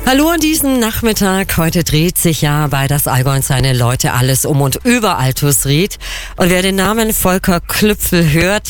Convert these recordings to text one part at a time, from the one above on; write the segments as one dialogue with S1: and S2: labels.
S1: Hallo an diesem Nachmittag. Heute dreht sich ja bei das Allgäu und seine Leute alles um und über Altusried. Und wer den Namen Volker Klüpfel hört,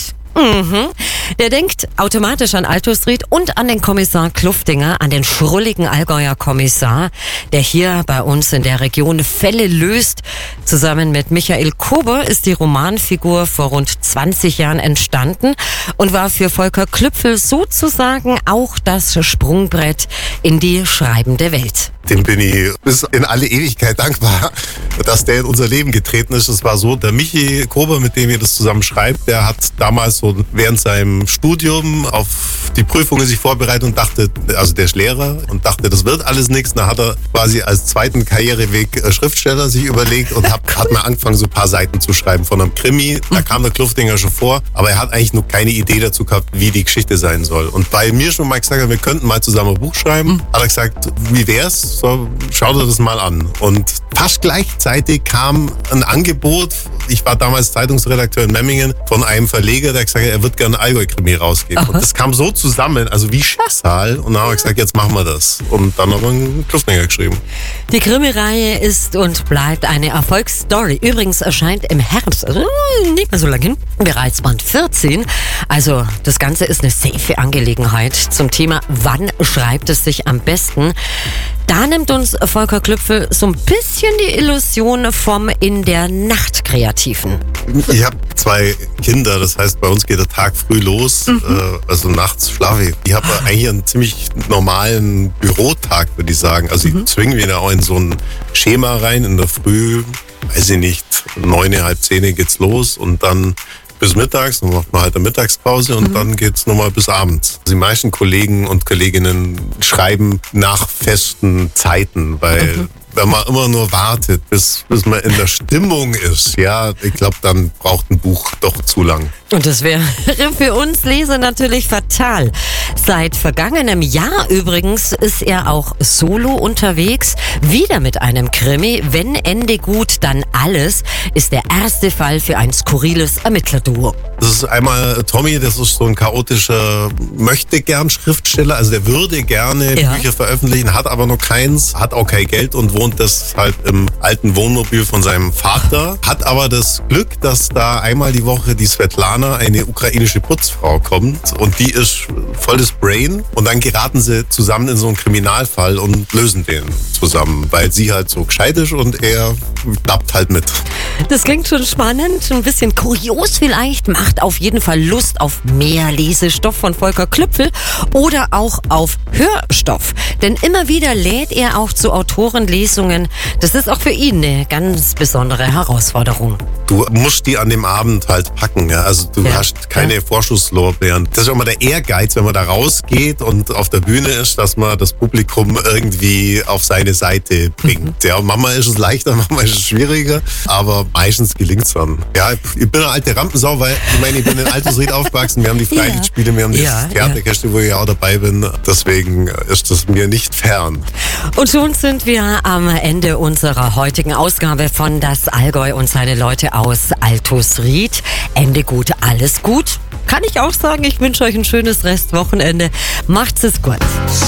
S1: der denkt automatisch an Altusried und an den Kommissar Kluftinger, an den schrulligen Allgäuer Kommissar, der hier bei uns in der Region Fälle löst. Zusammen mit Michael Kober ist die Romanfigur vor rund 20 Jahren entstanden und war für Volker Klüpfel sozusagen auch das Sprungbrett in die schreibende Welt.
S2: Dem bin ich bis in alle Ewigkeit dankbar, dass der in unser Leben getreten ist. Es war so, der Michi Kober, mit dem ihr das zusammen schreibt, der hat damals so während seinem Studium auf die Prüfungen sich vorbereitet und dachte, also der ist Lehrer und dachte, das wird alles nichts. Da hat er quasi als zweiten Karriereweg Schriftsteller sich überlegt und hat mal angefangen, so ein paar Seiten zu schreiben von einem Krimi. Da kam der Kluftinger schon vor, aber er hat eigentlich noch keine Idee dazu gehabt, wie die Geschichte sein soll. Und bei mir schon mal gesagt, wir könnten mal zusammen ein Buch schreiben, hat er gesagt, wie wär's? So, schau dir das mal an. Und fast gleichzeitig kam ein Angebot, ich war damals Zeitungsredakteur in Memmingen, von einem Verleger, der gesagt hat, er wird gerne ein Allgäu-Krimi rausgeben. Und das kam so zusammen, also wie Schicksal. Und dann haben wir gesagt, jetzt machen wir das. Und dann haben wir einen Kluftinger geschrieben.
S1: Die Krimi-Reihe ist und bleibt eine Erfolgsstory. Übrigens erscheint im Herbst, also nicht mehr so lange hin, bereits Band 14. Also das Ganze ist eine safe Angelegenheit zum Thema, wann schreibt es sich am besten. Da nimmt uns Volker Klüpfel so ein bisschen die Illusion vom in der Nacht Kreativen.
S2: Ich habe 2 Kinder, das heißt, bei uns geht der Tag früh los, also nachts schlafe ich. Ich habe eigentlich einen ziemlich normalen Bürotag, würde ich sagen. Also ich zwinge mich da auch in so ein Schema rein, in der Früh, weiß ich nicht, 9, halb 10 geht's los und dann bis mittags, dann macht man halt eine Mittagspause und dann geht's nochmal bis abends. Die meisten Kollegen und Kolleginnen schreiben nach festen Zeiten, weil wenn man immer nur wartet, bis man in der Stimmung ist, ja, ich glaube, dann braucht ein Buch doch zu lang.
S1: Und das wäre für uns Leser natürlich fatal. Seit vergangenem Jahr übrigens ist er auch solo unterwegs. Wieder mit einem Krimi. Wenn Ende gut, dann alles, ist der erste Fall für ein skurriles Ermittlerduo.
S2: Das ist einmal Tommy, das ist so ein chaotischer Möchtegern-Schriftsteller. Also der würde gerne Bücher veröffentlichen, hat aber noch keins, hat auch kein Geld und wohnt deshalb im alten Wohnmobil von seinem Vater. Hat aber das Glück, dass da einmal die Woche die Svetlana, eine ukrainische Putzfrau, kommt und die ist volles Brain und dann geraten sie zusammen in so einen Kriminalfall und lösen den zusammen, weil sie halt so gescheit ist und er klappt halt mit.
S1: Das klingt schon spannend, ein bisschen kurios vielleicht, macht auf jeden Fall Lust auf mehr Lesestoff von Volker Klüpfel oder auch auf Hörstoff. Denn immer wieder lädt er auch zu Autorenlesungen. Das ist auch für ihn eine ganz besondere Herausforderung.
S2: Du musst die an dem Abend halt packen, ja. Also du hast keine Vorschusslorbeeren. Das ist auch immer der Ehrgeiz, wenn man da rausgeht und auf der Bühne ist, dass man das Publikum irgendwie auf seine Seite bringt. Ja, manchmal ist es leichter, manchmal ist es schwieriger, aber meistens gelingt es dann. Ja, ich bin eine alte Rampensau, weil ich bin in Altusried aufgewachsen, wir haben die Freilichtspiele, wir haben das Theaterkäste, wo ich auch dabei bin. Deswegen ist das mir nicht fern.
S1: Und schon sind wir am Ende unserer heutigen Ausgabe von Das Allgäu und seine Leute aus Altusried. Ende gut, alles gut. Kann ich auch sagen, ich wünsche euch ein schönes Restwochenende. Macht's es gut.